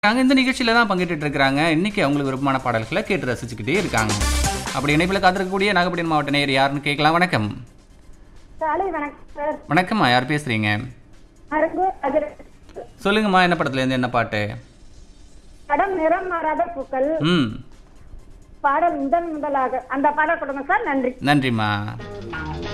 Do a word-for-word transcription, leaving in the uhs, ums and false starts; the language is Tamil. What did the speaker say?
நாங்க இந்த நிகழ்ச்சியில தான் பங்கேற்றுட்டு இருக்காங்க. இன்னைக்கு அவங்களுக்கு விருப்பமான பாடல்களை கேட்டு ரசிச்சுக்கிட்டே இருக்காங்க. அப்படி இணைப்பில் காத்திருக்கக்கூடிய நாகப்பட்டினம் மாவட்ட நேயர் யாருன்னு கேட்கலாம். வணக்கம். காலை வணக்கம் சார். வணக்கம்மா, யார் பேசுறீங்க? அரங்கூர் அஜர சொல்லுங்கம்மா, என்ன படத்துல இருந்து என்ன பாட்டு? படம் நிறம் மாறாத பூக்கள். ம் பாடல் முதன் முதலாக அந்த பாடல் கொடுங்க சார். நன்றி. நன்றிம்மா.